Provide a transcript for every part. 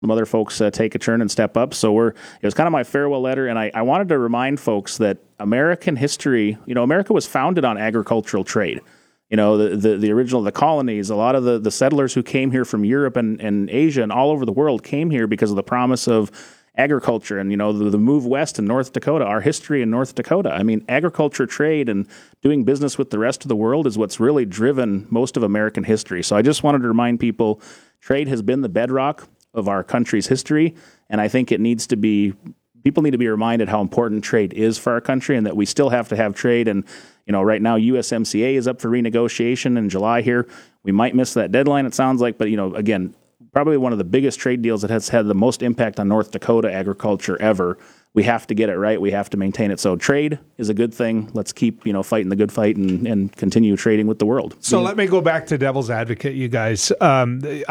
some other folks take a turn and step up. So it was kind of my farewell letter, and I wanted to remind folks that American history, America was founded on agricultural trade. The original, the colonies, a lot of the settlers who came here from Europe and Asia and all over the world came here because of the promise of agriculture and, the move west in North Dakota, our history in North Dakota. I mean, agriculture, trade, and doing business with the rest of the world is what's really driven most of American history. So I just wanted to remind people, trade has been the bedrock of our country's history, and I think people need to be reminded how important trade is for our country and that we still have to have trade. And, right now USMCA is up for renegotiation in July here. We might miss that deadline, it sounds like, but, again, probably one of the biggest trade deals that has had the most impact on North Dakota agriculture ever. We have to get it right. We have to maintain it. So trade is a good thing. Let's keep, fighting the good fight and continue trading with the world. So let me go back to devil's advocate, you guys. I am a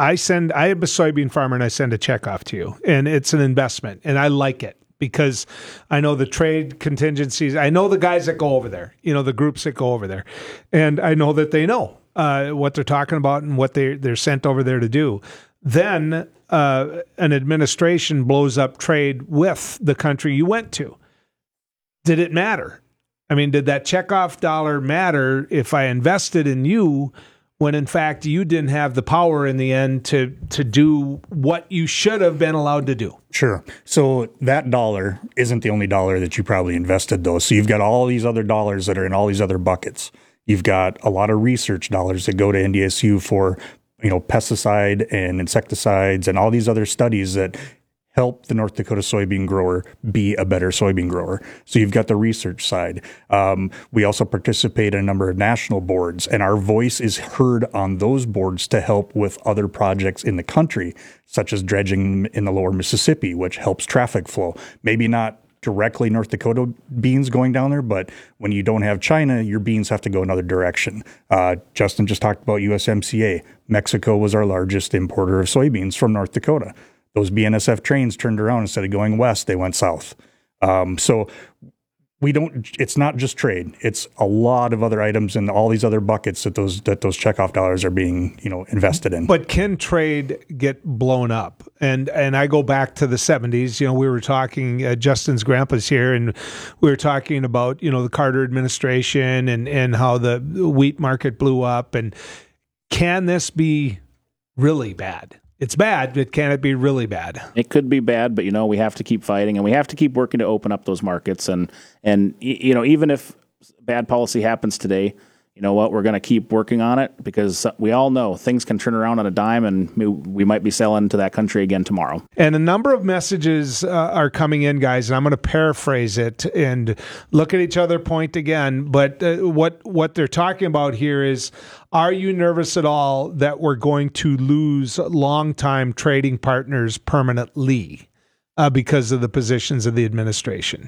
soybean farmer and I send a check off to you, and it's an investment, and I like it because I know the trade contingencies. I know the guys that go over there, the groups that go over there, and I know that they know what they're talking about and what they're sent over there to do. Then an administration blows up trade with the country you went to. Did it matter? I mean, did that checkoff dollar matter if I invested in you when, in fact, you didn't have the power in the end to do what you should have been allowed to do? Sure. So that dollar isn't the only dollar that you probably invested, though. So you've got all these other dollars that are in all these other buckets. You've got a lot of research dollars that go to NDSU for pesticide and insecticides and all these other studies that help the North Dakota soybean grower be a better soybean grower. So you've got the research side. We also participate in a number of national boards, and our voice is heard on those boards to help with other projects in the country, such as dredging in the lower Mississippi, which helps traffic flow. Maybe not directly North Dakota beans going down there, but when you don't have China, your beans have to go another direction. Justin just talked about USMCA. Mexico was our largest importer of soybeans from North Dakota. Those BNSF trains turned around. Instead of going west, they went south. So it's not just trade. It's a lot of other items and all these other buckets that those checkoff dollars are being, invested in. But can trade get blown up? And I go back to the 70s. We were talking, Justin's grandpa's here, and we were talking about, the Carter administration and how the wheat market blew up. And can this be really bad? It's bad, but can it be really bad? It could be bad, but we have to keep fighting, and we have to keep working to open up those markets. And even if bad policy happens today, you know what? We're going to keep working on it because we all know things can turn around on a dime, and we might be selling to that country again tomorrow. And a number of messages are coming in, guys, and I'm going to paraphrase it and look at each other, point again. But what they're talking about here is, are you nervous at all that we're going to lose longtime trading partners permanently because of the positions of the administration?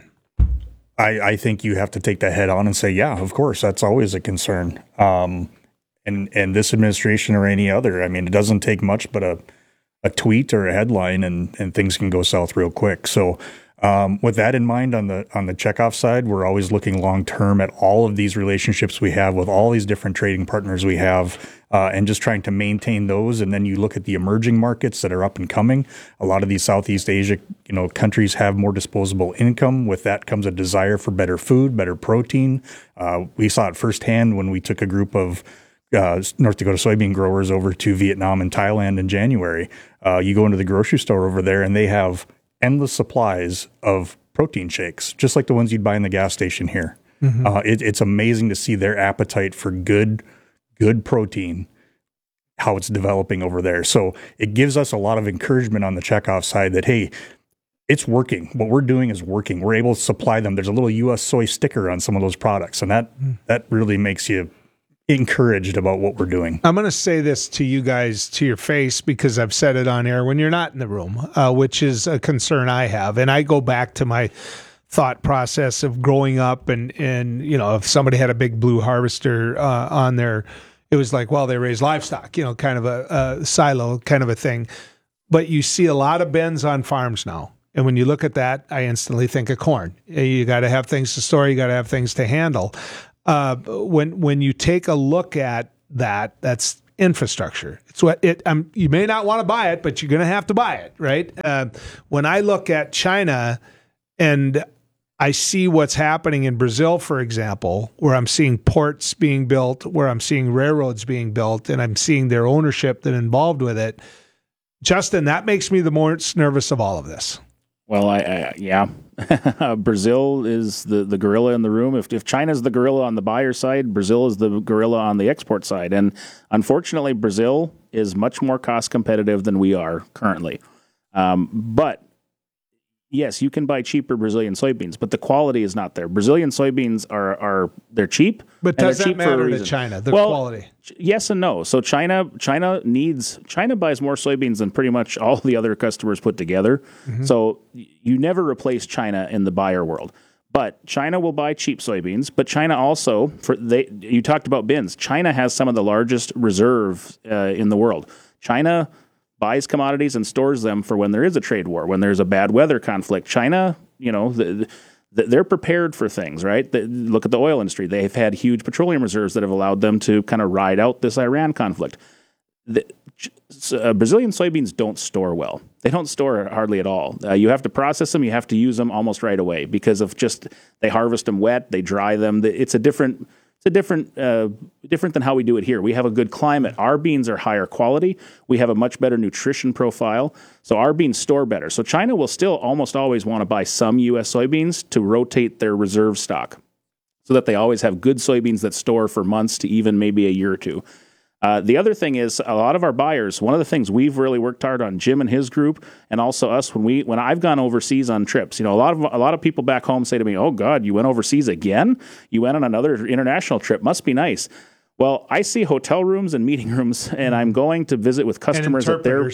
I think you have to take that head on and say, yeah, of course, that's always a concern. And this administration or any other, I mean, it doesn't take much but a tweet or a headline and things can go south real quick. So with that in mind, on the checkoff side, we're always looking long term at all of these relationships we have with all these different trading partners we have, and just trying to maintain those. And then you look at the emerging markets that are up and coming. A lot of these Southeast Asia, countries have more disposable income. With that comes a desire for better food, better protein. We saw it firsthand when we took a group of North Dakota soybean growers over to Vietnam and Thailand in January. You go into the grocery store over there and they have endless supplies of protein shakes, just like the ones you'd buy in the gas station here. Mm-hmm. It's amazing to see their appetite for good protein, how it's developing over there. So it gives us a lot of encouragement on the checkoff side that, hey, it's working. What we're doing is working. We're able to supply them. There's a little U.S. soy sticker on some of those products, and that really makes you encouraged about what we're doing. I'm going to say this to you guys to your face because I've said it on air when you're not in the room, which is a concern I have. And I go back to my thought process of growing up and if somebody had a big blue harvester on there, it was like, well, they raise livestock, kind of a silo kind of a thing. But you see a lot of bins on farms now. And when you look at that, I instantly think of corn. You got to have things to store. You got to have things to handle. When you take a look at that's infrastructure. It's what you may not want to buy it, but you're going to have to buy it, right? When I look at China and I see what's happening in Brazil, for example, where I'm seeing ports being built, where I'm seeing railroads being built, and I'm seeing their ownership that involved with it. Justin, that makes me the most nervous of all of this. Well, yeah. Brazil is the gorilla in the room. If China's the gorilla on the buyer side, Brazil is the gorilla on the export side. And unfortunately, Brazil is much more cost competitive than we are currently. But yes, you can buy cheaper Brazilian soybeans, but the quality is not there. Brazilian soybeans they're cheap. But does that matter to China, the quality? Yes and no. So China buys more soybeans than pretty much all the other customers put together. Mm-hmm. So you never replace China in the buyer world. But China will buy cheap soybeans. But China also, you talked about bins. China has some of the largest reserve in the world. China buys commodities and stores them for when there is a trade war, when there's a bad weather conflict. China, they're prepared for things, right? Look at the oil industry. They've had huge petroleum reserves that have allowed them to kind of ride out this Iran conflict. Brazilian soybeans don't store well. They don't store hardly at all. You have to process them. You have to use them almost right away because of they harvest them wet, they dry them. It's different than how we do it here. We have a good climate. Our beans are higher quality. We have a much better nutrition profile. So our beans store better. So China will still almost always want to buy some U.S. soybeans to rotate their reserve stock so that they always have good soybeans that store for months to even maybe a year or two. The other thing is a lot of our buyers, one of the things we've really worked hard on, Jim and his group, and also us when I've gone overseas on trips, a lot of people back home say to me, "Oh God, you went overseas again? You went on another international trip. Must be nice." Well, I see hotel rooms and meeting rooms, and I'm going to visit with customers at their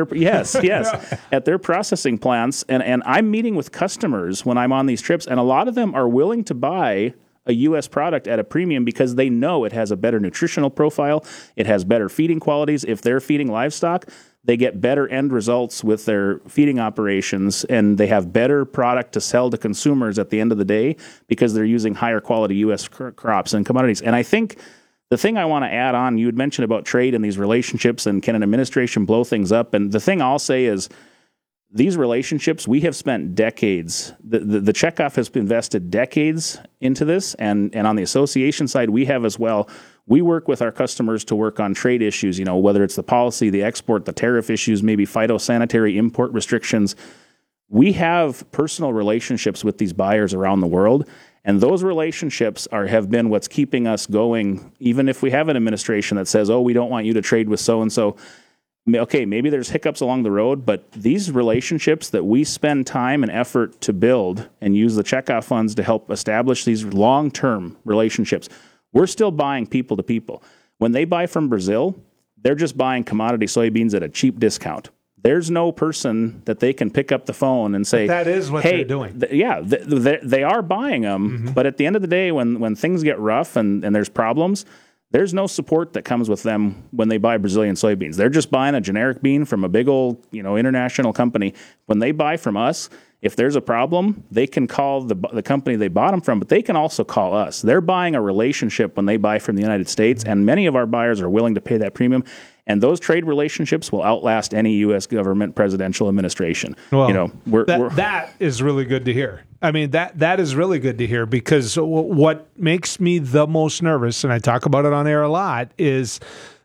at their processing plants, and I'm meeting with customers when I'm on these trips, and a lot of them are willing to buy a U.S. product at a premium because they know it has a better nutritional profile, it has better feeding qualities. If they're feeding livestock, they get better end results with their feeding operations, and they have better product to sell to consumers at the end of the day because they're using higher quality U.S. crops and commodities. And I think the thing I want to add on, you had mentioned about trade and these relationships and can an administration blow things up? And the thing I'll say is, these relationships, we have spent decades. The checkoff has invested decades into this, and on the association side, we have as well. We work with our customers to work on trade issues, whether it's the policy, the export, the tariff issues, maybe phytosanitary import restrictions. We have personal relationships with these buyers around the world, and those relationships have been what's keeping us going, even if we have an administration that says, "Oh, we don't want you to trade with so-and-so." Okay, maybe there's hiccups along the road, but these relationships that we spend time and effort to build and use the checkoff funds to help establish these long-term relationships, we're still buying people to people. When they buy from Brazil, they're just buying commodity soybeans at a cheap discount. There's no person that they can pick up the phone and say, but that is what they're doing. They are buying them, but at the end of the day, when things get rough and there's problems, there's no support that comes with them when they buy Brazilian soybeans. They're just buying a generic bean from a big old, international company. When they buy from us, if there's a problem, they can call the company they bought them from, but they can also call us. They're buying a relationship when they buy from the United States, and many of our buyers are willing to pay that premium. And those trade relationships will outlast any U.S. government presidential administration. Well, that is really good to hear. I mean, that is really good to hear, because what makes me the most nervous, and I talk about it on air a lot, is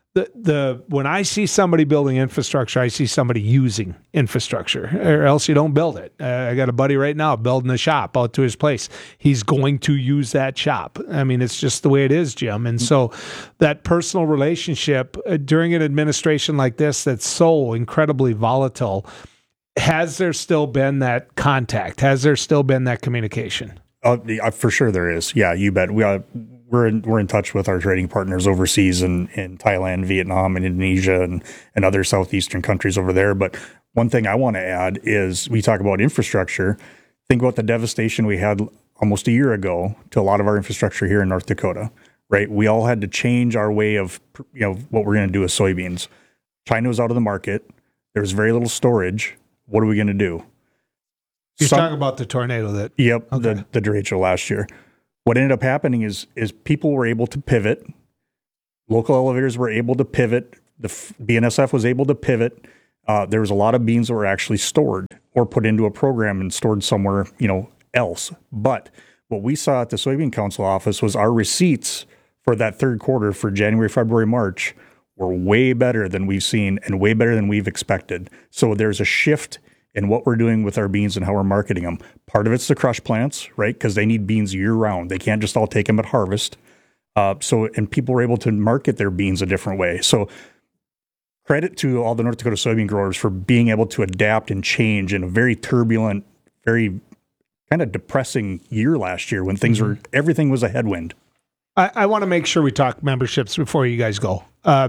when I see somebody building infrastructure, I see somebody using infrastructure, or else you don't build it. I got a buddy right now building a shop out to his place. He's going to use that shop. I mean, it's just the way it is, Jim. And so that personal relationship during an administration like this that's so incredibly volatile, has there still been that contact? Has there still been that communication? For sure there is. Yeah, you bet. We're in touch with our trading partners overseas in Thailand, Vietnam, and Indonesia, and other southeastern countries over there. But one thing I want to add is, we talk about infrastructure. Think about the devastation we had almost a year ago to a lot of our infrastructure here in North Dakota, right? We all had to change our way of what we're going to do with soybeans. China was out of the market. There was very little storage. What are we going to do? You're talking about the tornado that... Yep, okay. the derecho last year. What ended up happening is people were able to pivot. Local elevators were able to pivot. The BNSF was able to pivot. There was a lot of beans that were actually stored or put into a program and stored somewhere, else. But what we saw at the Soybean Council office was our receipts for that third quarter for January, February, March were way better than we've seen and way better than we've expected. So there's a shift in what we're doing with our beans and how we're marketing them. Part of it's the crush plants, right? Because they need beans year round. They can't just all take them at harvest. And people were able to market their beans a different way. So credit to all the North Dakota soybean growers for being able to adapt and change in a very turbulent, very kind of depressing year last year when things were, everything was a headwind. I want to make sure we talk memberships before you guys go.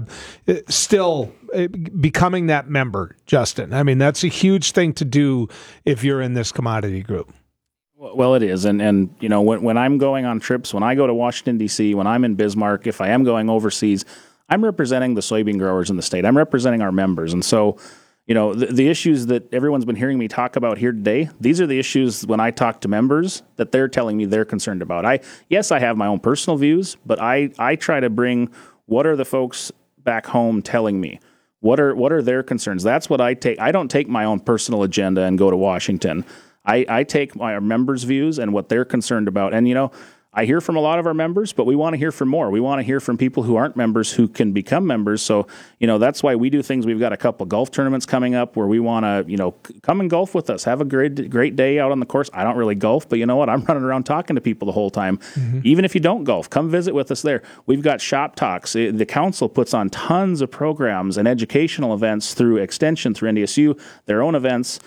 Still becoming that member, Justin. I mean, that's a huge thing to do if you're in this commodity group. Well, it is. And when I'm going on trips, when I go to Washington, D.C., when I'm in Bismarck, if I am going overseas, I'm representing the soybean growers in the state. I'm representing our members. And so, the issues that everyone's been hearing me talk about here today, these are the issues when I talk to members that they're telling me they're concerned about. I have my own personal views, but I try to bring what are the folks back home telling me? What are their concerns? That's what I take. I don't take my own personal agenda and go to Washington. I take our members' views and what they're concerned about. And, I hear from a lot of our members, but we want to hear from more. We want to hear from people who aren't members who can become members. So, that's why we do things. We've got a couple golf tournaments coming up where we want to, come and golf with us. Have a great day out on the course. I don't really golf, but you know what? I'm running around talking to people the whole time. Mm-hmm. Even if you don't golf, come visit with us there. We've got shop talks. The council puts on tons of programs and educational events through Extension, through NDSU, their own events.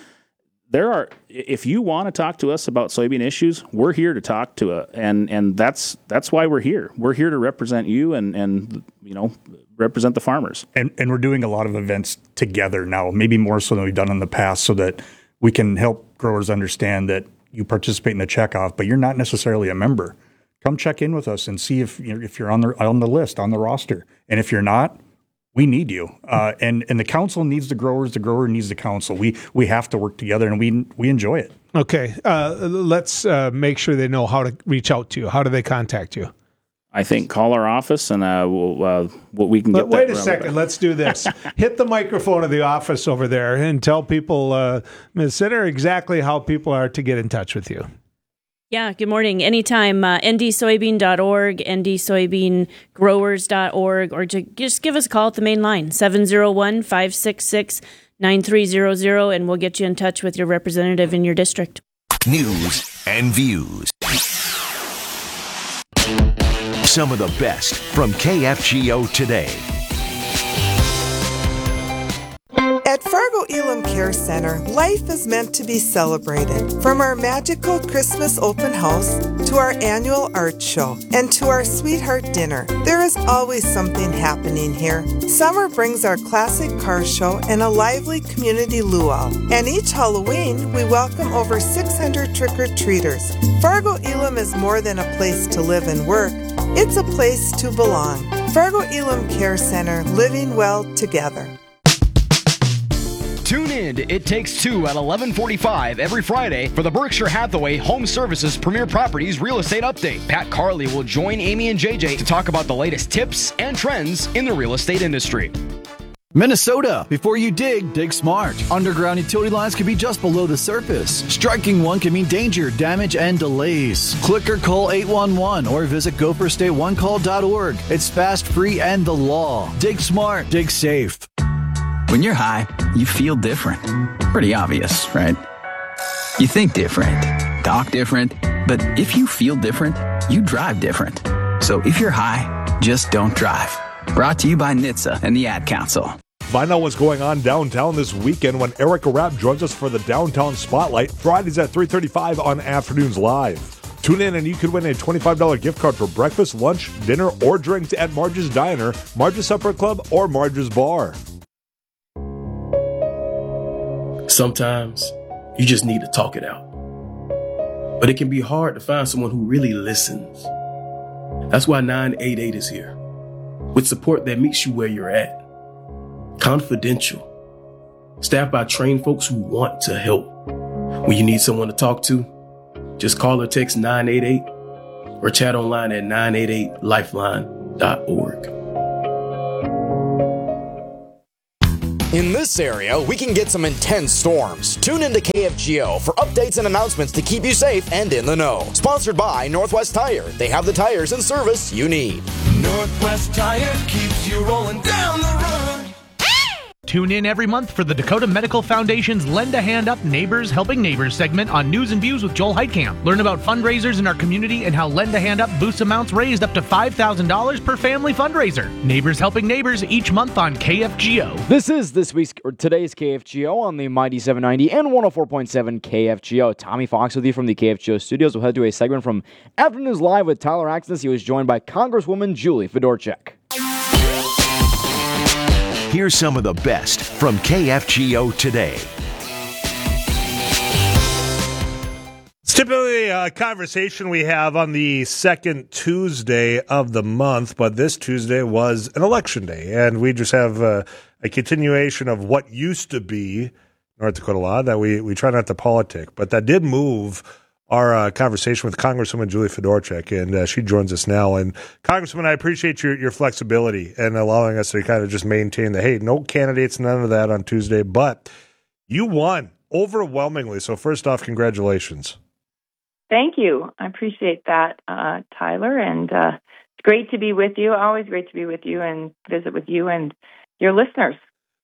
If you want to talk to us about soybean issues, we're here to talk to it, and that's why we're here. We're here to represent you and represent the farmers. And we're doing a lot of events together now, maybe more so than we've done in the past, so that we can help growers understand that you participate in the checkoff, but you're not necessarily a member. Come check in with us and see if you're on the list, on the roster, and if you're not, we need you, and the council needs the growers. The grower needs the council. We have to work together, and we enjoy it. Okay, let's make sure they know how to reach out to you. How do they contact you? I think call our office, and we can get. Wait a second. Let's do this. Hit the microphone of the office over there and tell people, Ms. Sitter, exactly how people are to get in touch with you. Yeah, good morning. Anytime, ndsoybean.org, ndsoybeangrowers.org, or just give us a call at the main line, 701-566-9300, and we'll get you in touch with your representative in your district. News and views. Some of the best from KFGO Today. At Fargo-Elam Care Center, life is meant to be celebrated. From our magical Christmas open house to our annual art show and to our sweetheart dinner, there is always something happening here. Summer brings our classic car show and a lively community luau. And each Halloween, we welcome over 600 trick-or-treaters. Fargo-Elam is more than a place to live and work. It's a place to belong. Fargo-Elam Care Center, living well together. Tune in to It Takes Two at 11:45 every Friday for the Berkshire Hathaway Home Services Premier Properties Real Estate Update. Pat Carley will join Amy and JJ to talk about the latest tips and trends in the real estate industry. Minnesota, before you dig smart. Underground utility lines can be just below the surface. Striking one can mean danger, damage, and delays. Click or call 811 or visit gofirstateonecall.org. It's fast, free, and the law. Dig smart, dig safe. When you're high, you feel different. Pretty obvious, right? You think different, talk different, but if you feel different, you drive different. So if you're high, just don't drive. Brought to you by NHTSA and the Ad Council. Find out what's going on downtown this weekend when Erica Rapp joins us for the Downtown Spotlight, Fridays at 3:35 on Afternoons Live. Tune in and you could win a $25 gift card for breakfast, lunch, dinner, or drinks at Marge's Diner, Marge's Supper Club, or Marge's Bar. Sometimes you just need to talk it out. But it can be hard to find someone who really listens. That's why 988 is here, with support that meets you where you're at. Confidential. Staffed by trained folks who want to help. When you need someone to talk to, just call or text 988 or chat online at 988lifeline.org. In this area, we can get some intense storms. Tune into KFGO for updates and announcements to keep you safe and in the know. Sponsored by Northwest Tire. They have the tires and service you need. Northwest Tire keeps you rolling down the road. Tune in every month for the Dakota Medical Foundation's Lend a Hand Up Neighbors Helping Neighbors segment on News and Views with Joel Heitkamp. Learn about fundraisers in our community and how Lend a Hand Up boosts amounts raised up to $5,000 per family fundraiser. Neighbors Helping Neighbors each month on KFGO. This is today's KFGO on the Mighty 790 and 104.7 KFGO. Tommy Fox with you from the KFGO studios. We'll head to a segment from Afternoons Live with Tyler Axness. He was joined by Congresswoman Julie Fedorchak. Here's some of the best from KFGO today. It's typically a conversation we have on the second Tuesday of the month, but this Tuesday was an election day, and we just have a continuation of what used to be North Dakota law that we try not to politic, but that did move our conversation with Congresswoman Julie Fedorchak, and she joins us now. And Congresswoman, I appreciate your flexibility and allowing us to kind of just maintain the, hey, no candidates, none of that on Tuesday, but you won overwhelmingly. So first off, congratulations. Thank you. I appreciate that, Tyler, and it's great to be with you. Always great to be with you and visit with you and your listeners.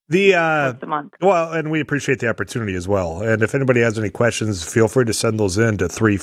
Well, and we appreciate the opportunity as well. And if anybody has any questions, feel free to send those in to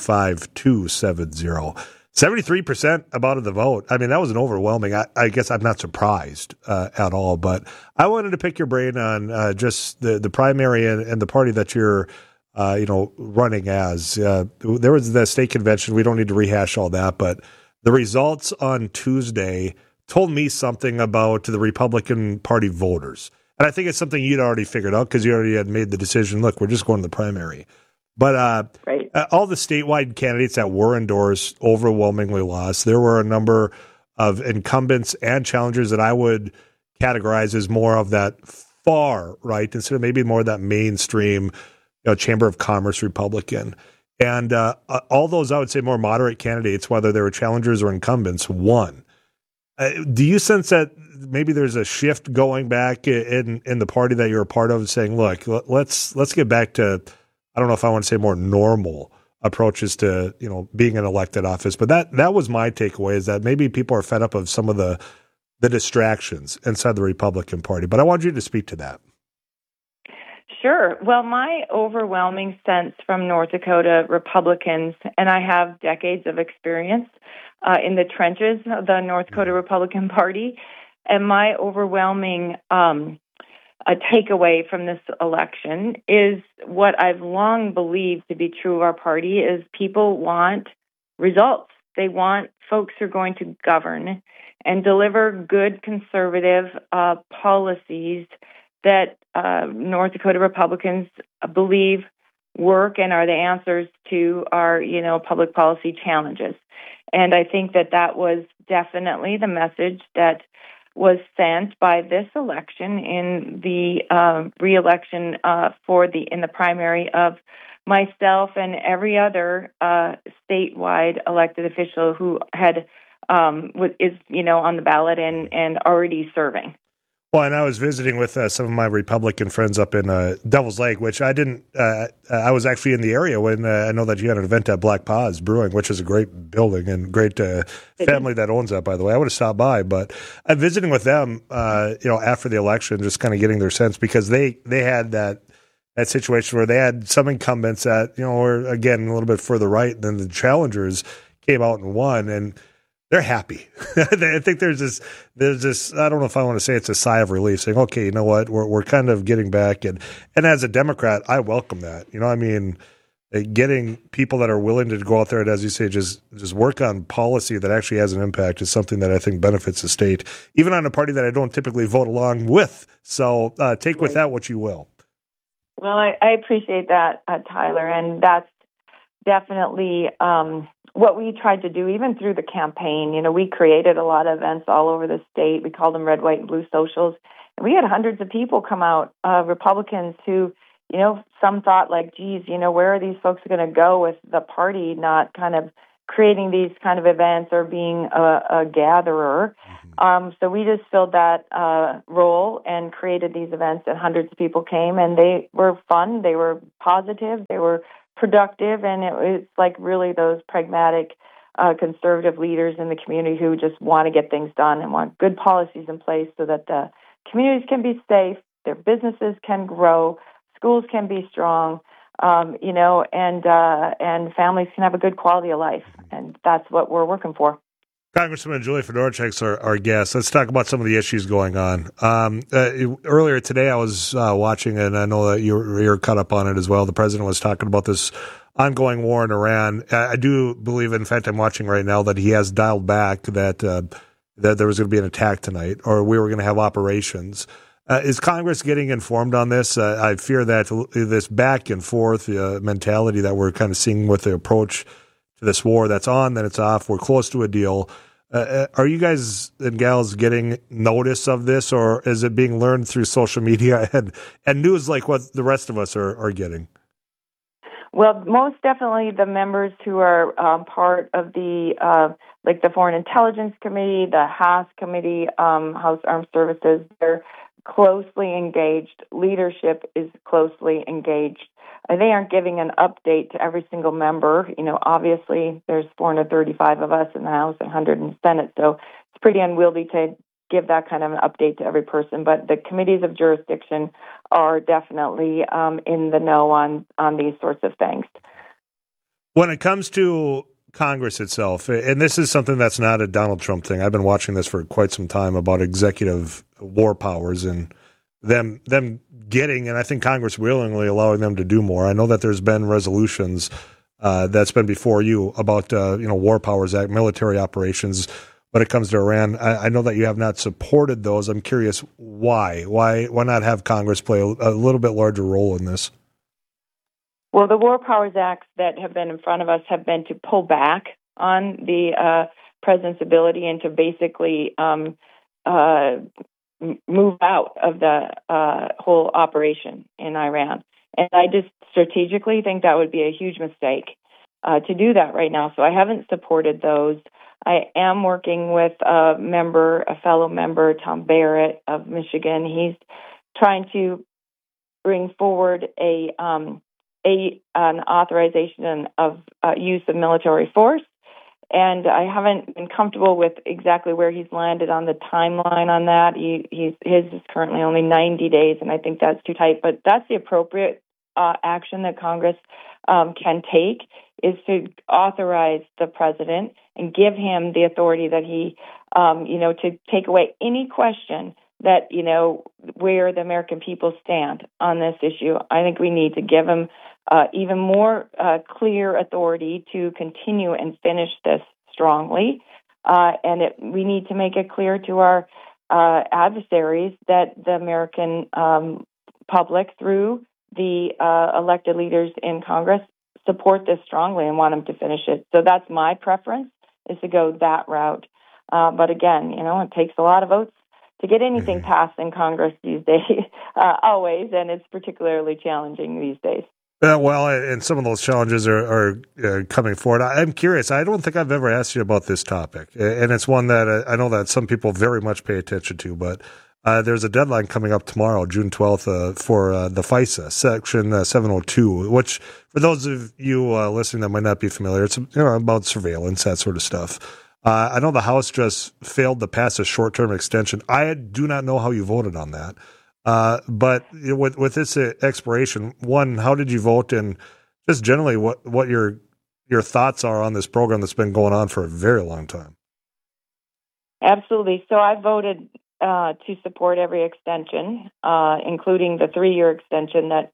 35270. 73% about of the vote. I mean, that was an overwhelming. I guess I'm not surprised at all. But I wanted to pick your brain on just the primary and the party that you're, running as. There was the state convention. We don't need to rehash all that, but the results on Tuesday told me something about the Republican Party voters. And I think it's something you'd already figured out because you already had made the decision, look, we're just going to the primary. But all the statewide candidates that were endorsed overwhelmingly lost. There were a number of incumbents and challengers that I would categorize as more of that far right instead of maybe more of that mainstream Chamber of Commerce Republican. And all those, I would say, more moderate candidates, whether they were challengers or incumbents, won. Do you sense that maybe there's a shift going back in the party that you're a part of, saying, look, let's get back to, I don't know if I want to say more normal approaches to, being in elected office, but that was my takeaway, is that maybe people are fed up of some of the distractions inside the Republican Party. But I want you to speak to that. Sure. Well, my overwhelming sense from North Dakota Republicans, and I have decades of experience in the trenches of the North Dakota Republican Party, and my overwhelming takeaway from this election is what I've long believed to be true of our party is people want results. They want folks who are going to govern and deliver good conservative policies that North Dakota Republicans believe work and are the answers to our, public policy challenges. And I think that was definitely the message that was sent by this election in the re-election in the primary of myself and every other statewide elected official who is on the ballot and already serving. Well, and I was visiting with some of my Republican friends up in Devil's Lake, which I didn't. I was actually in the area when I know that you had an event at Black Paws Brewing, which is a great building and great family that owns that. By the way, I would have stopped by, but I'm visiting with them. After the election, just kind of getting their sense because they had that situation where they had some incumbents that were again a little bit further right than the challengers came out and won and. They're happy. I think there's this, I don't know if I want to say it's a sigh of relief saying, okay, you know what, we're kind of getting back. And as a Democrat, I welcome that. Getting people that are willing to go out there and, as you say, just work on policy that actually has an impact is something that I think benefits the state, even on a party that I don't typically vote along with. So take with that what you will. Well, I appreciate that, Tyler. And that's definitely what we tried to do, even through the campaign. We created a lot of events all over the state. We called them red, white, and blue socials. And we had hundreds of people come out, Republicans who, some thought like, geez, where are these folks going to go with the party not kind of creating these kind of events or being a gatherer. So we just filled that role and created these events, and hundreds of people came, and they were fun, they were positive, they were productive, and it was like really those pragmatic conservative leaders in the community who just want to get things done and want good policies in place so that the communities can be safe, their businesses can grow, schools can be strong, and families can have a good quality of life. And that's what we're working for. Congresswoman Julie Fedorchak's our guest. Let's talk about some of the issues going on. Earlier today, I was watching, and I know that you're caught up on it as well. The president was talking about this ongoing war in Iran. I do believe, in fact, I'm watching right now that he has dialed back that there was going to be an attack tonight, or we were going to have operations. Is Congress getting informed on this? I fear that this back and forth mentality that we're kind of seeing with the approach to this war, that's on, then it's off, we're close to a deal. Are you guys and gals getting notice of this, or is it being learned through social media and news like what the rest of us are getting? Well, most definitely the members who are part of the the Foreign Intelligence Committee, the HAAS Committee, House Armed Services, they're closely engaged. Leadership is closely engaged. They aren't giving an update to every single member. Obviously there's 435 of us in the House and 100 in the Senate, so it's pretty unwieldy to give that kind of an update to every person. But the committees of jurisdiction are definitely in the know on these sorts of things. When it comes to Congress itself, and this is something that's not a Donald Trump thing, I've been watching this for quite some time about executive war powers and them getting, and I think Congress willingly allowing them to do more. I know that there's been resolutions that's been before you about War Powers Act, military operations when it comes to Iran. I know that you have not supported those. I'm curious why not have Congress play a little bit larger role in this? Well, the War Powers Acts that have been in front of us have been to pull back on the president's ability and to basically move out of the whole operation in Iran. And I just strategically think that would be a huge mistake to do that right now. So I haven't supported those. I am working with a fellow member, Tom Barrett of Michigan. He's trying to bring forward an authorization of use of military force. And I haven't been comfortable with exactly where he's landed on the timeline on that. His is currently only 90 days, and I think that's too tight. But that's the appropriate action that Congress can take, is to authorize the president and give him the authority that he, to take away any question that, where the American people stand on this issue. I think we need to give him even more clear authority to continue and finish this strongly. We need to make it clear to our adversaries that the American public, through the elected leaders in Congress, support this strongly and want them to finish it. So that's my preference, is to go that route. But again, it takes a lot of votes to get anything passed in Congress these days, always, and it's particularly challenging these days. Well, and some of those challenges are coming forward. I'm curious. I don't think I've ever asked you about this topic, and it's one that I know that some people very much pay attention to, but there's a deadline coming up tomorrow, June 12th, for the FISA, Section 702, which, for those of you listening that might not be familiar, it's about surveillance, that sort of stuff. I know the House just failed to pass a short-term extension. I do not know how you voted on that. But with this expiration, one, how did you vote, and just generally what your thoughts are on this program that's been going on for a very long time? Absolutely. So I voted to support every extension, including the 3-year extension that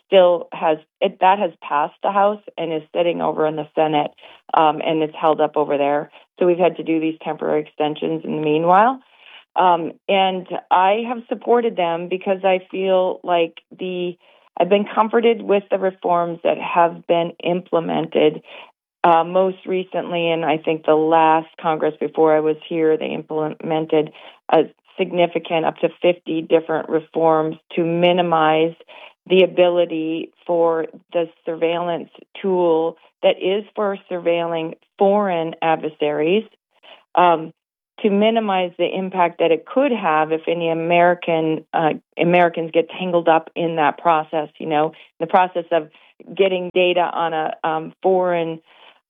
has passed the House and is sitting over in the Senate, and it's held up over there. So we've had to do these temporary extensions in the meanwhile. And I have supported them because I feel like I've been comforted with the reforms that have been implemented. Most recently, and I think the last Congress before I was here, they implemented a significant, up to 50 different reforms to minimize the ability for the surveillance tool that is for surveilling foreign adversaries to minimize the impact that it could have if any Americans get tangled up in that process. The process of getting data on a foreign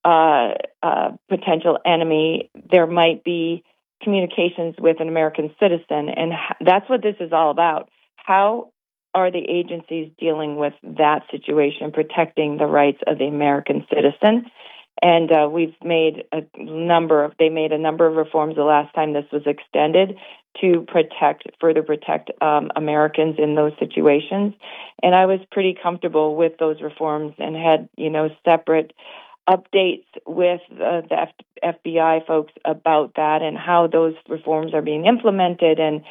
potential enemy, there might be communications with an American citizen, and that's what this is all about. How are the agencies dealing with that situation, protecting the rights of the American citizen? And we've made they made a number of reforms the last time this was extended to further protect Americans in those situations. And I was pretty comfortable with those reforms and had, separate updates with the FBI folks about that and how those reforms are being implemented and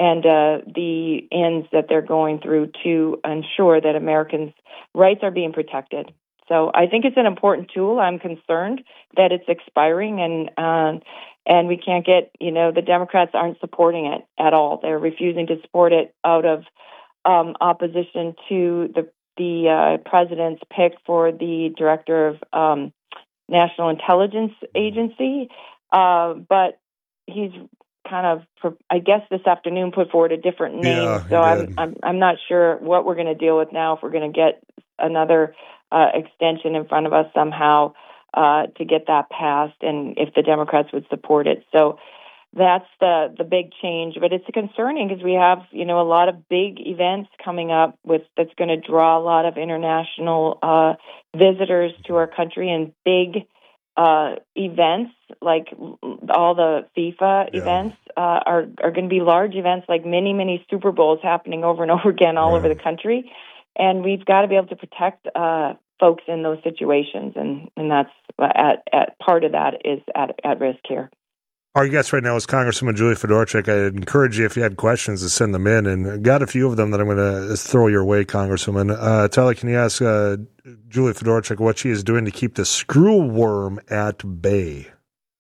the ends that they're going through to ensure that Americans' rights are being protected. So I think it's an important tool. I'm concerned that it's expiring and we can't get, the Democrats aren't supporting it at all. They're refusing to support it out of opposition to the president's pick for the director of National Intelligence Agency. But he's kind of, I guess this afternoon put forward a different name. Yeah, so I'm not sure what we're going to deal with now if we're going to get another extension in front of us somehow to get that passed, and if the Democrats would support it. So that's the big change. But it's concerning because we have, a lot of big events coming up that's going to draw a lot of international visitors to our country, and big events like all the FIFA events are going to be large events, like many Super Bowls happening over and over again all over the country. And we've got to be able to protect folks in those situations, and that's at part of that is at risk here. Our guest right now is Congresswoman Julie Fedorchak. I'd encourage you, if you had questions, to send them in, and got a few of them that I'm going to throw your way, Congresswoman. Tyler, can you ask Julie Fedorchak what she is doing to keep the screwworm at bay?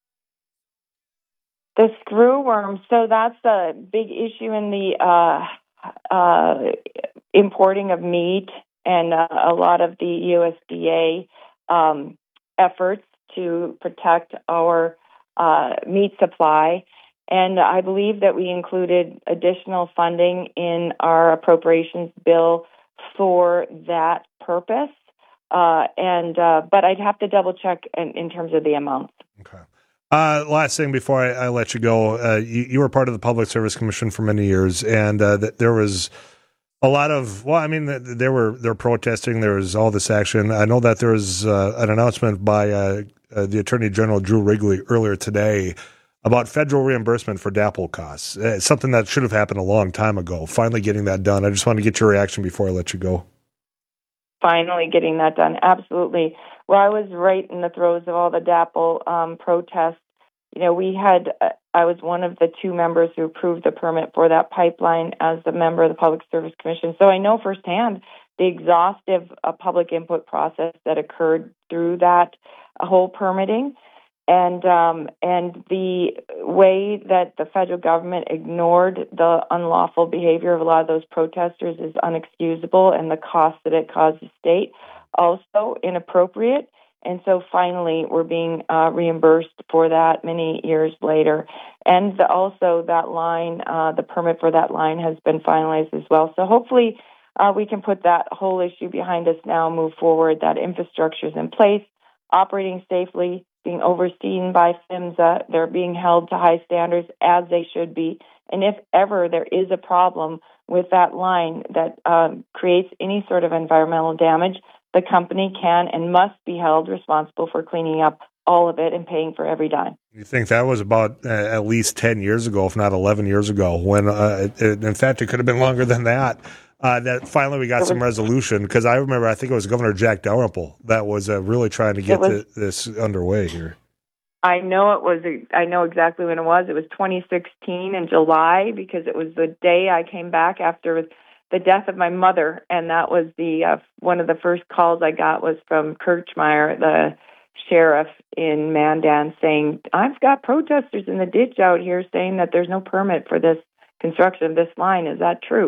The screwworm. So that's a big issue in the importing of meat and a lot of the USDA efforts to protect our meat supply. And I believe that we included additional funding in our appropriations bill for that purpose. But I'd have to double check in terms of the amounts. Okay. Last thing before I let you go, you were part of the Public Service Commission for many years, and there was a lot of, they were protesting. There was all this action. I know that there was an announcement by the Attorney General Drew Wrigley earlier today about federal reimbursement for DAPL costs. It's something that should have happened a long time ago. Finally getting that done. I just want to get your reaction before I let you go. Finally getting that done. Absolutely. Well, I was right in the throes of all the DAPL protests. I was one of the two members who approved the permit for that pipeline as a member of the Public Service Commission. So I know firsthand the exhaustive public input process that occurred through that whole permitting, and the way that the federal government ignored the unlawful behavior of a lot of those protesters is unexcusable, and the cost that it caused the state also inappropriate. And so finally, we're being reimbursed for that many years later. And also that line, the permit for that line has been finalized as well. So hopefully we can put that whole issue behind us now, move forward. That infrastructure is in place, operating safely, being overseen by PHMSA. They're being held to high standards, as they should be. And if ever there is a problem with that line that creates any sort of environmental damage, the company can and must be held responsible for cleaning up all of it and paying for every dime. You think that was about at least 10 years ago, if not 11 years ago, when, in fact, it could have been longer than that, that finally we got some resolution? Because I remember, I think it was Governor Jack Dalrymple that was really trying to get this underway here. I know exactly when it was. It was 2016 in July, because it was the day I came back after the death of my mother, and that was the one of the first calls I got was from Kirchmeier, the sheriff in Mandan, saying, "I've got protesters in the ditch out here saying that there's no permit for this construction of this line. Is that true?"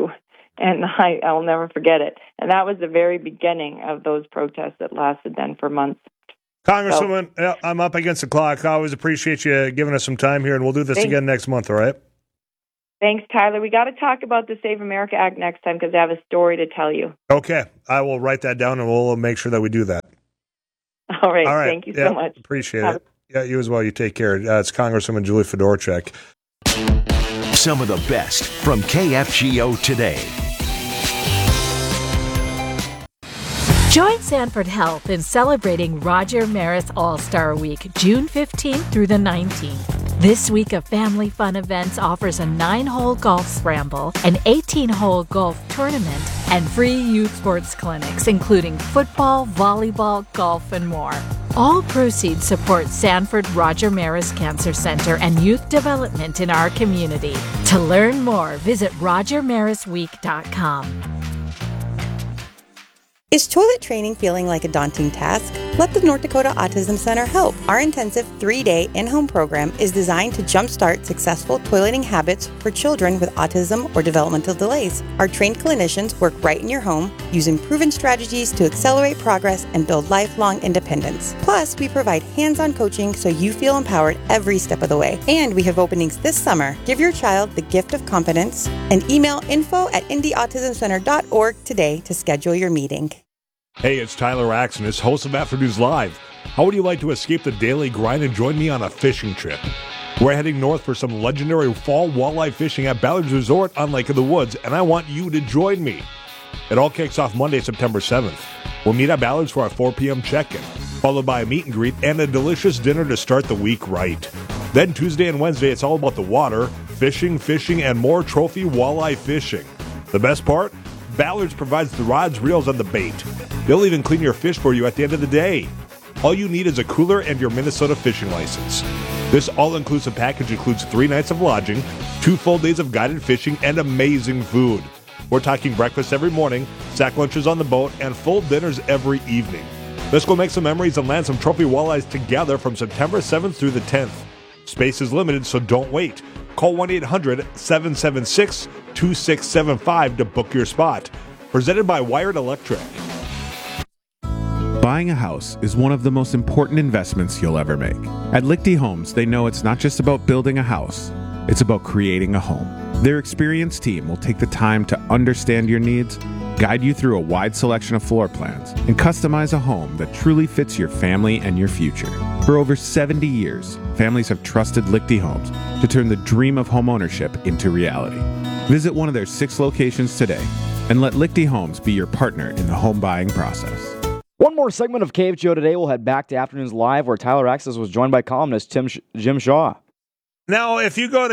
And I'll never forget it. And that was the very beginning of those protests that lasted then for months. Congresswoman, I'm up against the clock. I always appreciate you giving us some time here, and we'll do this again next month, all right? Thanks, Tyler. We got to talk about the Save America Act next time because I have a story to tell you. Okay. I will write that down, and we'll make sure that we do that. All right. Thank you so much. Appreciate it. Yeah, you as well. You take care. It's Congresswoman Julie Fedorchak. Some of the best from KFGO today. Join Sanford Health in celebrating Roger Maris All-Star Week, June 15th through the 19th. This week of family fun events offers a 9-hole golf scramble, an 18-hole golf tournament, and free youth sports clinics, including football, volleyball, golf, and more. All proceeds support Sanford Roger Maris Cancer Center and youth development in our community. To learn more, visit rogermarisweek.com. Is toilet training feeling like a daunting task? Let the North Dakota Autism Center help. Our intensive 3-day in-home program is designed to jumpstart successful toileting habits for children with autism or developmental delays. Our trained clinicians work right in your home, using proven strategies to accelerate progress and build lifelong independence. Plus, we provide hands-on coaching so you feel empowered every step of the way. And we have openings this summer. Give your child the gift of confidence and email info@indyautismcenter.org today to schedule your meeting. Hey, it's Tyler Axenis, host of Afternoons Live. How would you like to escape the daily grind and join me on a fishing trip? We're heading north for some legendary fall walleye fishing at Ballard's Resort on Lake of the Woods, and I want you to join me. It all kicks off Monday, September 7th. We'll meet at Ballard's for our 4 p.m. check-in, followed by a meet and greet and a delicious dinner to start the week right. Then Tuesday and Wednesday, it's all about the water, fishing, and more trophy walleye fishing. The best part? Ballard's provides the rods, reels, and the bait. They'll even clean your fish for you at the end of the day. All you need is a cooler and your Minnesota fishing license. This all-inclusive package includes 3 nights of lodging, 2 full days of guided fishing, and amazing food. We're talking breakfast every morning, sack lunches on the boat, and full dinners every evening. Let's go make some memories and land some trophy walleyes together from September 7th through the 10th. Space is limited, so don't wait. Call 1-800-776-2675 to book your spot. Presented by Wired Electric. Buying a house is one of the most important investments you'll ever make. At Lichty Homes, they know it's not just about building a house, it's about creating a home. Their experienced team will take the time to understand your needs, guide you through a wide selection of floor plans, and customize a home that truly fits your family and your future. For over 70 years, families have trusted Lichty Homes to turn the dream of homeownership into reality. Visit one of their 6 locations today and let Lichty Homes be your partner in the home buying process. One more segment of KFGO today. We'll head back to Afternoons Live, where Tyler Axis was joined by columnist Jim Shaw. Now, if you go to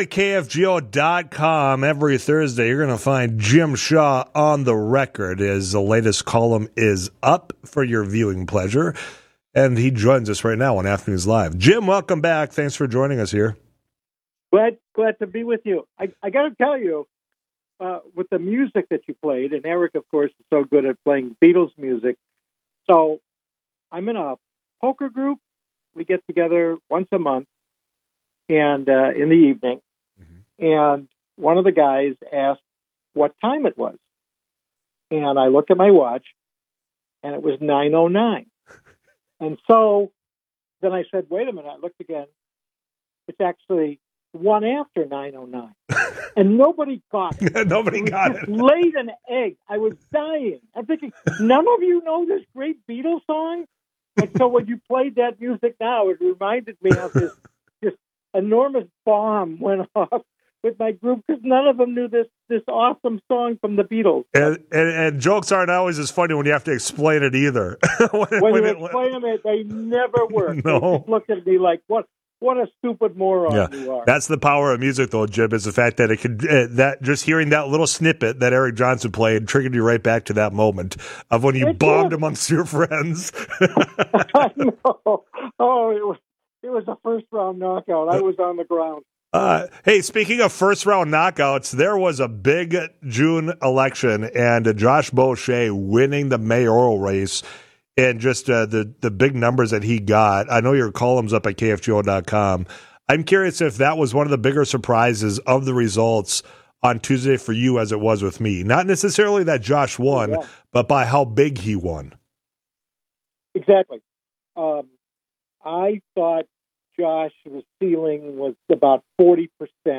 KFGO.com every Thursday, you're going to find Jim Shaw on the record. His latest column is up for your viewing pleasure, and he joins us right now on Afternoons Live. Jim, welcome back. Thanks for joining us here. Glad to be with you. I got to tell you, with the music that you played, and Eric, of course, is so good at playing Beatles music. So I'm in a poker group. We get together once a month and in the evening. And one of the guys asked what time it was. And I looked at my watch, and it was 9:09. And so then I said, wait a minute. I looked again. It's actually 1 after 9:09. And nobody got it. Nobody got it. Laid an egg. I was dying. I'm thinking, none of you know this great Beatles song? And so when you played that music now, it reminded me of this enormous bomb went off with my group because none of them knew this awesome song from the Beatles. And jokes aren't always as funny when you have to explain it either. when you explain them, they never work. No. They just look at me like, what a stupid moron you are. That's the power of music, though, Jim, is the fact that it could that just hearing that little snippet that Eric Johnson played triggered you right back to that moment of when you bombed amongst your friends. I know. Oh, it was a first-round knockout. I was on the ground. Hey, speaking of first-round knockouts, there was a big June election, and Josh Beauchesne winning the mayoral race, and just the big numbers that he got. I know your column's up at KFGO.com. I'm curious if that was one of the bigger surprises of the results on Tuesday for you as it was with me. Not necessarily that Josh won, but by how big he won. Exactly. I thought Josh's ceiling was about 40%.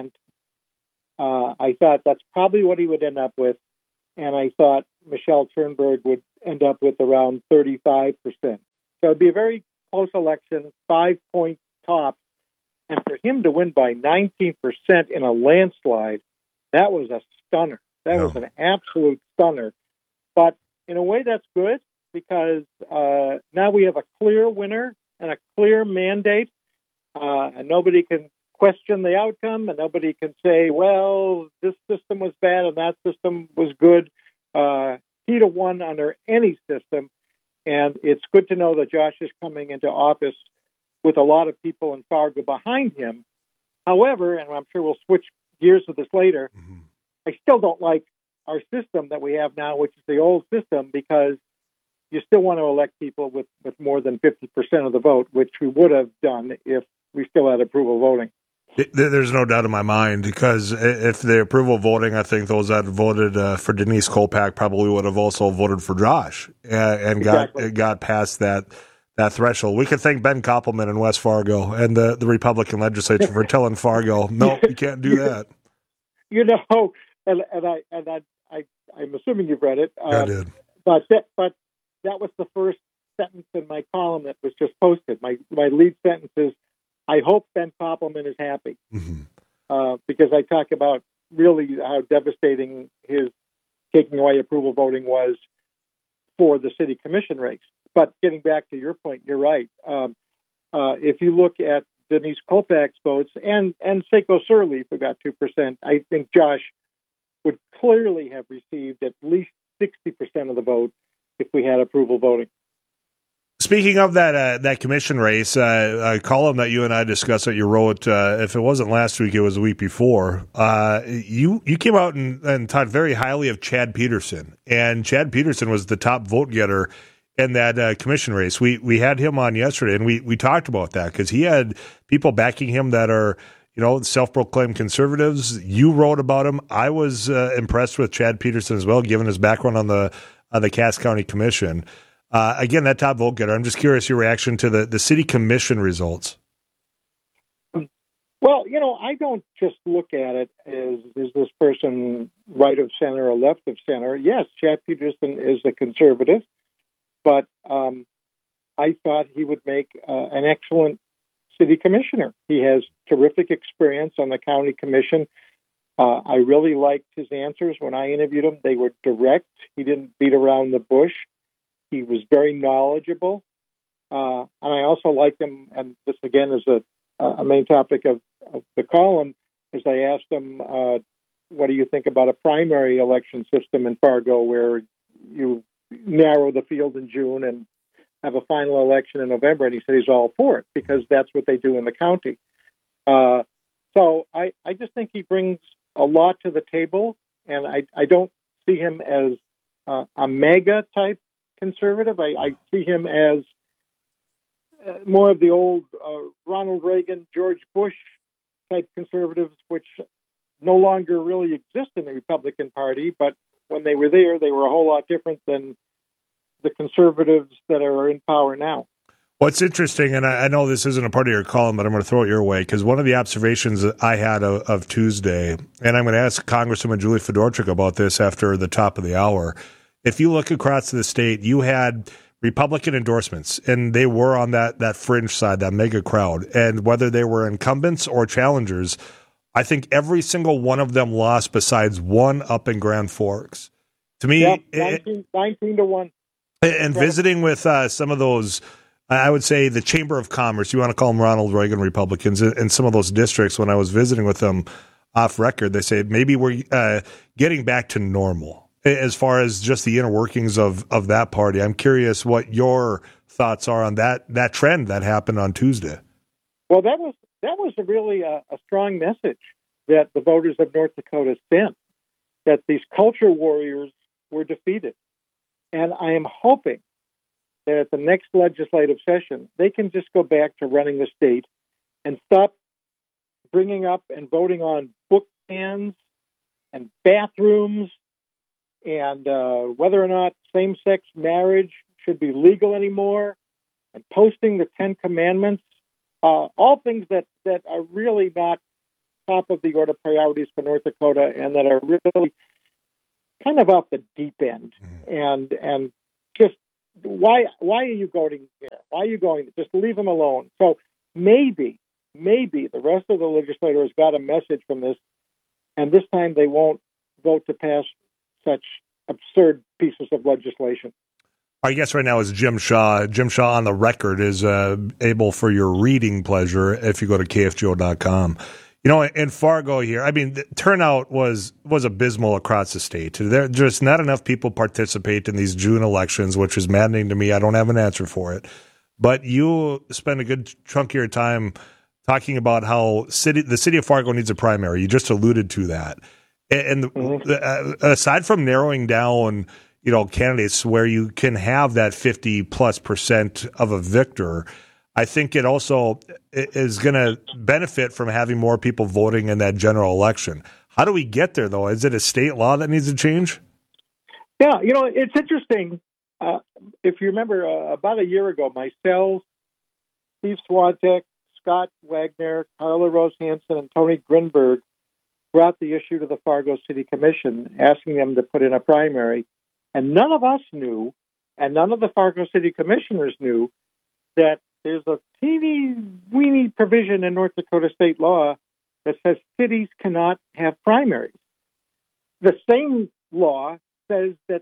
I thought that's probably what he would end up with. And I thought Michelle Turnberg would end up with around 35%. So it'd be a very close election, 5-point top. And for him to win by 19% in a landslide, that was a stunner. That was an absolute stunner. But in a way, that's good because now we have a clear winner and a clear mandate, and nobody can question the outcome, and nobody can say, well, this system was bad and that system was good. He'd have won under any system, and it's good to know that Josh is coming into office with a lot of people in Fargo behind him. However, and I'm sure we'll switch gears with this later, I still don't like our system that we have now, which is the old system, because you still want to elect people with more than 50% of the vote, which we would have done if we still had approval voting. There's no doubt in my mind, because if the approval voting, I think those that voted for Denise Kolpak probably would have also voted for Josh and got past that threshold. We could thank Ben Koppelman in West Fargo and the Republican legislature for telling Fargo, no, you can't do that. You know, and I'm assuming you've read it. I did. But that was the first sentence in my column that was just posted. My lead sentence is, I hope Ben Koppelman is happy, because I talk about really how devastating his taking away approval voting was for the city commission race. But getting back to your point, you're right. If you look at Denise Kolpak's votes and Seiko Sirleaf, who got 2%, I think Josh would clearly have received at least 60% of the vote if we had approval voting. Speaking of that commission race, a column that you and I discussed that you wrote, if it wasn't last week, it was the week before. You came out and talked very highly of Chad Peterson, and Chad Peterson was the top vote getter in that commission race. We had him on yesterday, and we talked about that because he had people backing him that are, you know, self-proclaimed conservatives. You wrote about him. I was impressed with Chad Peterson as well, given his background on the Cass County Commission. Again, that top vote getter. I'm just curious your reaction to the city commission results. Well, you know, I don't just look at it as, is this person right of center or left of center? Yes, Chad Peterson is a conservative, but I thought he would make an excellent city commissioner. He has terrific experience on the county commission. I really liked his answers when I interviewed him. They were direct. He didn't beat around the bush. He was very knowledgeable. And I also liked him, and this again is a main topic of the column, is I asked him, what do you think about a primary election system in Fargo where you narrow the field in June and have a final election in November? And he said he's all for it because that's what they do in the county. So I just think he brings a lot to the table, and I don't see him as a mega type conservative. I see him as more of the old Ronald Reagan, George Bush type conservatives, which no longer really exist in the Republican Party. But when they were there, they were a whole lot different than the conservatives that are in power now. What's interesting, and I know this isn't a part of your column, but I'm going to throw it your way, because one of the observations that I had of Tuesday, and I'm going to ask Congresswoman Julie Fedorchuk about this after the top of the hour. If you look across the state, you had Republican endorsements, and they were on that fringe side, that mega crowd. And whether they were incumbents or challengers, I think every single one of them lost besides one up in Grand Forks. To me, 19-1. And visiting with some of those, I would say the Chamber of Commerce, you want to call them Ronald Reagan Republicans, in some of those districts, when I was visiting with them off record, they say maybe we're getting back to normal as far as just the inner workings of that party. I'm curious what your thoughts are on that trend that happened on Tuesday. Well, that was really a strong message that the voters of North Dakota sent, that these culture warriors were defeated. And I am hoping that at the next legislative session, they can just go back to running the state and stop bringing up and voting on book bans and bathrooms and whether or not same-sex marriage should be legal anymore, and posting the 10 Commandments, all things that are really not top of the order priorities for North Dakota and that are really kind of off the deep end. And just why are you going there? Why are you going? Just leave them alone. So maybe the rest of the legislators got a message from this, and this time they won't vote to pass such absurd pieces of legislation. Our guest right now is Jim Shaw. Jim Shaw on the record is able for your reading pleasure if you go to kfgo.com. You know, in Fargo here, I mean, the turnout was abysmal across the state. There just not enough people participate in these June elections, which is maddening to me. I don't have an answer for it. But you spend a good chunk of your time talking about how the city of Fargo needs a primary. You just alluded to that. And aside from narrowing down, you know, candidates where you can have that 50+% of a victor, I think it also is going to benefit from having more people voting in that general election. How do we get there, though? Is it a state law that needs to change? Yeah, you know, it's interesting. If you remember, about a year ago, myself, Steve Swantek, Scott Wagner, Carla Rose Hansen, and Tony Grinberg brought the issue to the Fargo City Commission, asking them to put in a primary. And none of us knew, and none of the Fargo City Commissioners knew, that there's a teeny-weeny provision in North Dakota state law that says cities cannot have primaries. The same law says that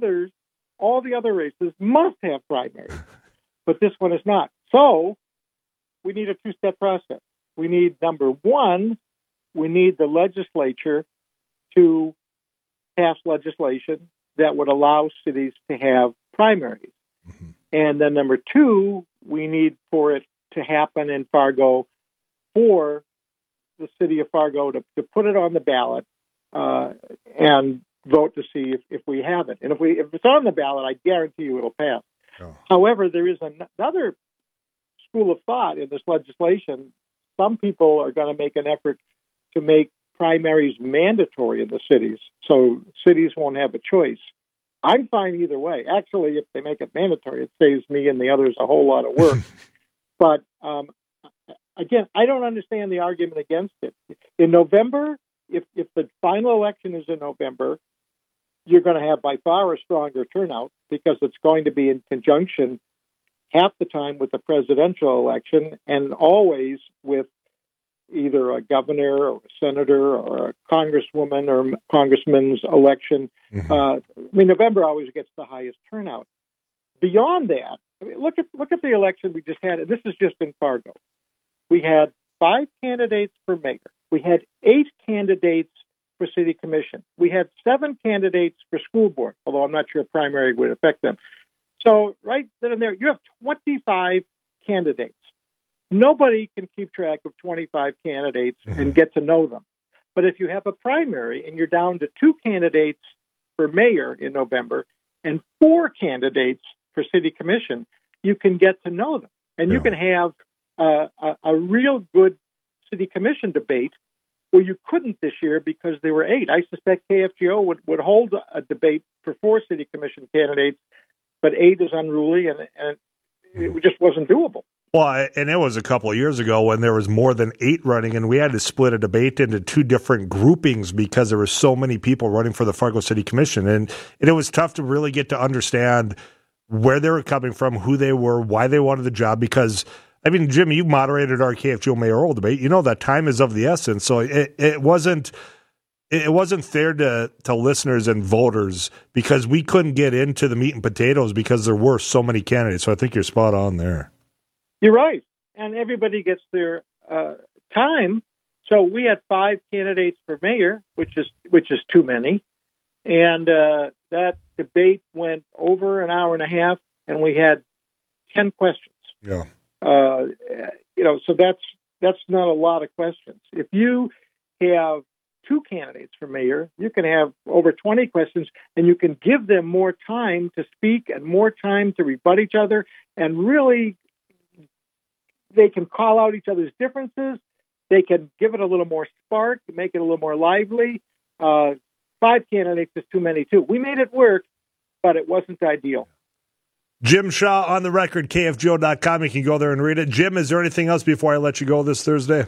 all the other races must have primaries, but this one is not. So we need a two-step process. We need, number one, we need the legislature to pass legislation that would allow cities to have primaries. And then number two, we need for it to happen in Fargo for the city of Fargo to put it on the ballot and vote to see if we have it. And if it's on the ballot, I guarantee you it'll pass. Oh. However, there is another school of thought in this legislation. Some people are going to make an effort to make primaries mandatory in the cities, so cities won't have a choice. I'm fine either way. Actually, if they make it mandatory, it saves me and the others a whole lot of work. But again, I don't understand the argument against it. In November, if the final election is in November, you're going to have by far a stronger turnout because it's going to be in conjunction half the time with the presidential election and always with either a governor or a senator or a congresswoman or congressman's election. November always gets the highest turnout. Beyond that, look at the election we just had, and this is just in Fargo. We had 5 candidates for mayor. We had 8 candidates for city commission. We had 7 candidates for school board, although I'm not sure a primary would affect them. So right then and there, you have 25 candidates. Nobody can keep track of 25 candidates and get to know them. But if you have a primary and you're down to 2 candidates for mayor in November and 4 candidates for city commission, you can get to know them. And you can have a real good city commission debate where you couldn't this year because there were 8. I suspect KFGO would hold a debate for 4 city commission candidates, but 8 is unruly and it just wasn't doable. Well, and it was a couple of years ago when there was more than 8 running, and we had to split a debate into 2 different groupings because there were so many people running for the Fargo City Commission. And it was tough to really get to understand where they were coming from, who they were, why they wanted the job. Because, I mean, Jim, you moderated our KFGO mayoral debate. You know that time is of the essence. So it wasn't fair to listeners and voters because we couldn't get into the meat and potatoes because there were so many candidates. So I think you're spot on there. You're right. And everybody gets their time. So we had 5 candidates for mayor, which is too many. And that debate went over an hour and a half, and we had 10 questions. Yeah. So that's not a lot of questions. If you have 2 candidates for mayor, you can have over 20 questions, and you can give them more time to speak and more time to rebut each other, and really they can call out each other's differences. They can give it a little more spark, make it a little more lively. 5 candidates is too many, too. We made it work, but it wasn't ideal. Jim Shaw on the record, KFGO.com. You can go there and read it. Jim, is there anything else before I let you go this Thursday?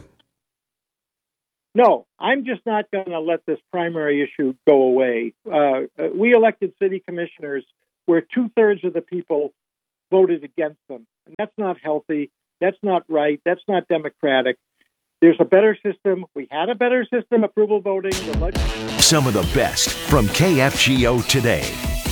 No, I'm just not going to let this primary issue go away. We elected city commissioners where 2/3 of the people voted against them. And that's not healthy. That's not right. That's not democratic. There's a better system. We had a better system, approval voting. Some of the best from KFGO today.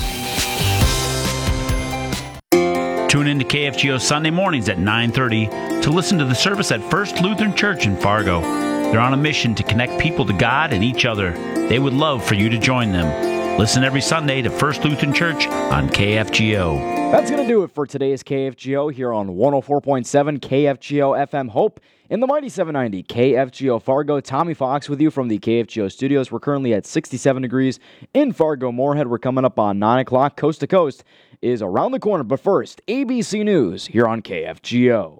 Tune in to KFGO Sunday mornings at 9:30 to listen to the service at First Lutheran Church in Fargo. They're on a mission to connect people to God and each other. They would love for you to join them. Listen every Sunday to First Lutheran Church on KFGO. That's going to do it for today's KFGO here on 104.7 KFGO FM Hope in the mighty 790 KFGO Fargo. Tommy Fox with you from the KFGO studios. We're currently at 67 degrees in Fargo-Moorhead. We're coming up on 9 o'clock. Coast to Coast is around the corner. But first, ABC News here on KFGO.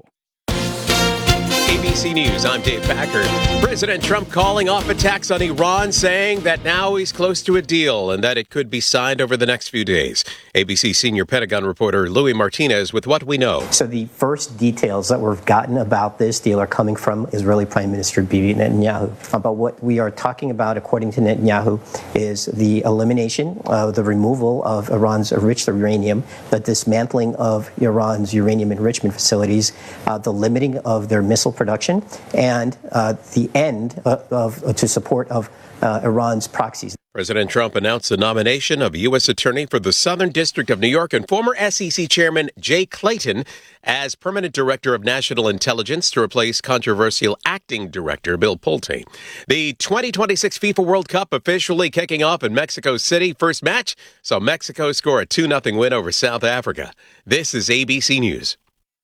ABC News, I'm Dave Packer. President Trump calling off attacks on Iran, saying that now he's close to a deal and that it could be signed over the next few days. ABC senior Pentagon reporter Louis Martinez with what we know. So the first details that we've gotten about this deal are coming from Israeli Prime Minister Bibi Netanyahu. But what we are talking about, according to Netanyahu, is the elimination, the removal of Iran's enriched uranium, the dismantling of Iran's uranium enrichment facilities, the limiting of their missile production, and the end to support of Iran's proxies. President Trump announced the nomination of U.S. Attorney for the Southern District of New York and former SEC Chairman Jay Clayton as permanent director of national intelligence to replace controversial acting director Bill Pulte. The 2026 FIFA World Cup officially kicking off in Mexico City. First match saw Mexico score a 2-0 win over South Africa. This is ABC News.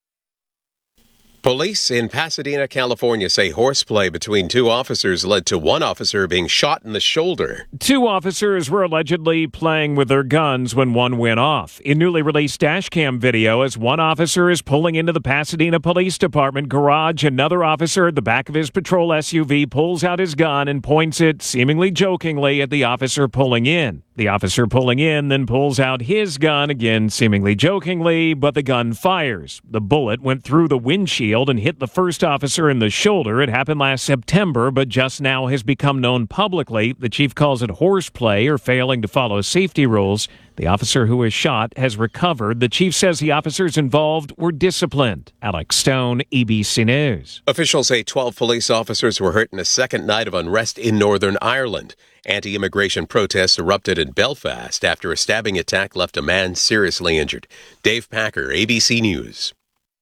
Police in Pasadena, California say horseplay between two officers led to one officer being shot in the shoulder. Two officers were allegedly playing with their guns when one went off. In newly released dashcam video, as one officer is pulling into the Pasadena Police Department garage, another officer at the back of his patrol SUV pulls out his gun and points it, seemingly jokingly, at the officer pulling in. The officer pulling in then pulls out his gun, again seemingly jokingly, but the gun fires. The bullet went through the windshield and hit the first officer in the shoulder. It happened last September, but just now has become known publicly. The chief calls it horseplay or failing to follow safety rules. The officer who was shot has recovered. The chief says the officers involved were disciplined. Alex Stone, ABC News. Officials say 12 police officers were hurt in a second night of unrest in Northern Ireland. Anti-immigration protests erupted in Belfast after a stabbing attack left a man seriously injured. Dave Packer, ABC News.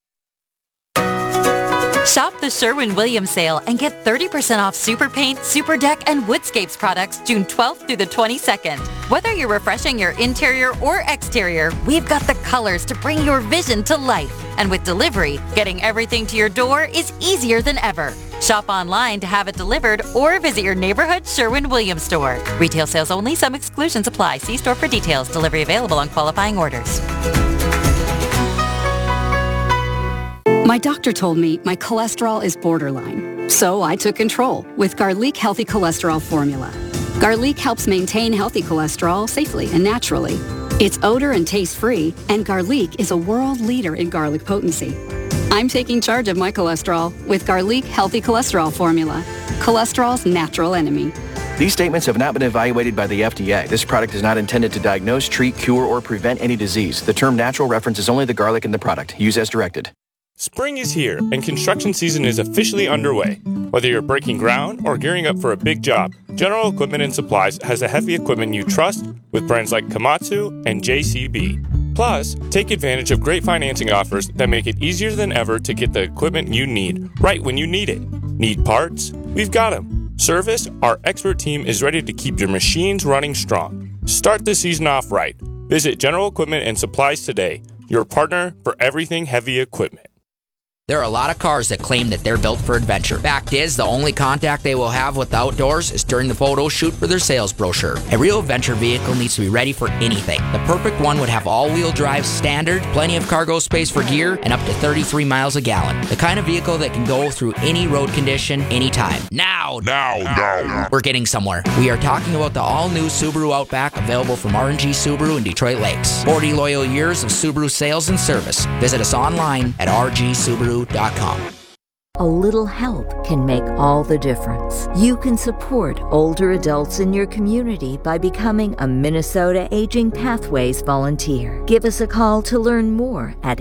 Shop the Sherwin-Williams sale and get 30% off Super Paint, Super Deck, and Woodscapes products June 12th through the 22nd. Whether you're refreshing your interior or exterior, we've got the colors to bring your vision to life. And with delivery, getting everything to your door is easier than ever. Shop online to have it delivered or visit your neighborhood Sherwin-Williams store. Retail sales only. Some exclusions apply. See store for details. Delivery available on qualifying orders. My doctor told me my cholesterol is borderline, so I took control with Garlic Healthy Cholesterol Formula. Garlic helps maintain healthy cholesterol safely and naturally. It's odor and taste-free, and Garlic is a world leader in garlic potency. I'm taking charge of my cholesterol with Garlic Healthy Cholesterol Formula, cholesterol's natural enemy. These statements have not been evaluated by the FDA. This product is not intended to diagnose, treat, cure, or prevent any disease. The term natural references only the garlic in the product. Use as directed. Spring is here, and construction season is officially underway. Whether you're breaking ground or gearing up for a big job, General Equipment and Supplies has the heavy equipment you trust with brands like Komatsu and JCB. Plus, take advantage of great financing offers that make it easier than ever to get the equipment you need right when you need it. Need parts? We've got them. Service? Our expert team is ready to keep your machines running strong. Start the season off right. Visit General Equipment and Supplies today, your partner for everything heavy equipment. There are a lot of cars that claim that they're built for adventure. Fact is, the only contact they will have with the outdoors is during the photo shoot for their sales brochure. A real adventure vehicle needs to be ready for anything. The perfect one would have all-wheel drive standard, plenty of cargo space for gear, and up to 33 miles a gallon. The kind of vehicle that can go through any road condition, anytime. Now! We're getting somewhere. We are talking about the all-new Subaru Outback, available from R&G Subaru in Detroit Lakes. 40 loyal years of Subaru sales and service. Visit us online at rgsubaru.com. A little help can make all the difference. You can support older adults in your community by becoming a Minnesota Aging Pathways volunteer. Give us a call to learn more at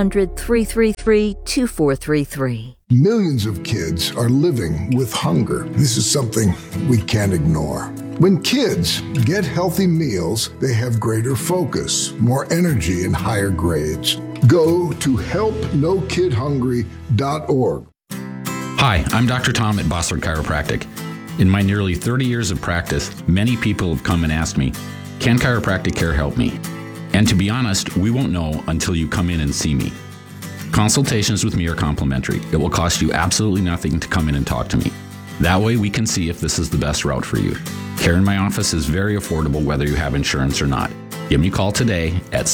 800-333-2433. Millions of kids are living with hunger. This is something we can't ignore. When kids get healthy meals, they have greater focus, more energy, and higher grades. Go to helpnokidhungry.org. Hi, I'm Dr. Tom at Bossard Chiropractic. In my nearly 30 years of practice, many people have come and asked me, can chiropractic care help me? And to be honest, we won't know until you come in and see me. Consultations with me are complimentary. It will cost you absolutely nothing to come in and talk to me. That way we can see if this is the best route for you. Care in my office is very affordable whether you have insurance or not. Give me a call today at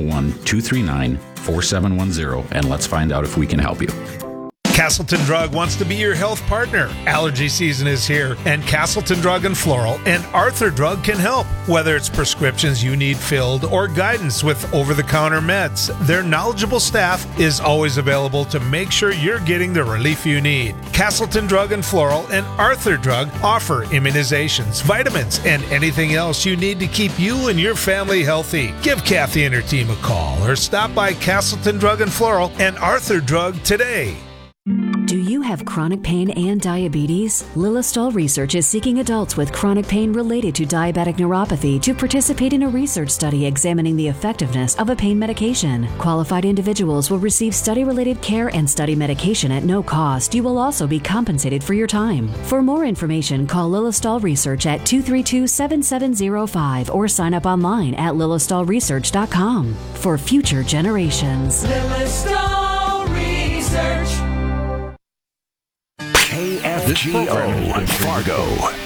701-239-4710 and let's find out if we can help you. Castleton Drug wants to be your health partner. Allergy season is here, and Castleton Drug and Floral and Arthur Drug can help. Whether it's prescriptions you need filled or guidance with over-the-counter meds, their knowledgeable staff is always available to make sure you're getting the relief you need. Castleton Drug and Floral and Arthur Drug offer immunizations, vitamins, and anything else you need to keep you and your family healthy. Give Kathy and her team a call or stop by Castleton Drug and Floral and Arthur Drug today. Do you have chronic pain and diabetes? Lilistol Research is seeking adults with chronic pain related to diabetic neuropathy to participate in a research study examining the effectiveness of a pain medication. Qualified individuals will receive study-related care and study medication at no cost. You will also be compensated for your time. For more information, call Lilistol Research at 232-7705 or sign up online at lilistolresearch.com for future generations. Lilistol Research. KFGO Fargo.